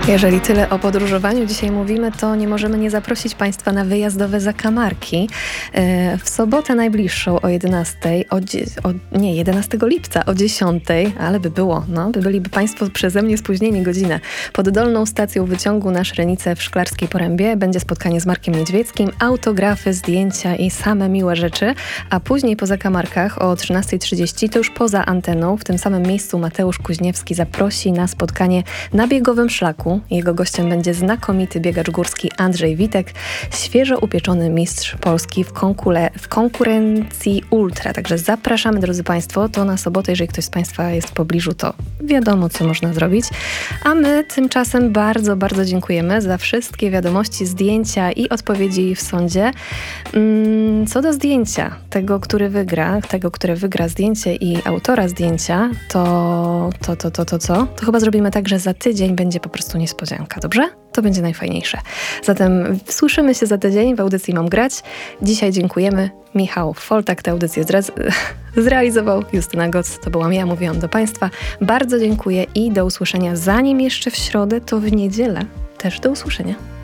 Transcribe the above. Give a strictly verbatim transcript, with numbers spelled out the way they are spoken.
Jeżeli tyle o podróżowaniu dzisiaj mówimy, to nie możemy nie zaprosić Państwa na wyjazdowe zakamarki. W sobotę najbliższą o jedenastej, o, o, nie, jedenastego lipca o dziesiątej, ale by było, no, by byliby Państwo przeze mnie spóźnieni godzinę. Pod Dolną Stacją Wyciągu na Szrenicę w Szklarskiej Porębie będzie spotkanie z Markiem Niedźwieckim, autografy, zdjęcia i same miłe rzeczy, a później po zakamarkach o trzynastej trzydzieści, to już poza anteną, w tym samym miejscu Mateusz Kuźniewski zaprosi na spotkanie na biegowym szlaku. Jego gościem będzie znakomity biegacz górski Andrzej Witek, świeżo upieczony mistrz Polski w, konkule, w konkurencji ultra. Także zapraszamy, drodzy Państwo, to na sobotę, jeżeli ktoś z Państwa jest w pobliżu, to wiadomo, co można zrobić. A my tymczasem bardzo, bardzo dziękujemy za wszystkie wiadomości, zdjęcia i odpowiedzi w sądzie. Co do zdjęcia, tego, który wygra, tego, który wygra zdjęcie i autora zdjęcia, to, to, to, to, to co? To chyba zrobimy tak, że za tydzień będzie po prostu niespodzianka, dobrze? To będzie najfajniejsze. Zatem słyszymy się za tydzień w audycji Mam Grać. Dzisiaj dziękujemy. Michał Foltak tę audycję zre- zrealizował. Justyna Goc, to byłam ja, mówiłam do Państwa. Bardzo dziękuję i do usłyszenia. Zanim jeszcze w środę, to w niedzielę też do usłyszenia.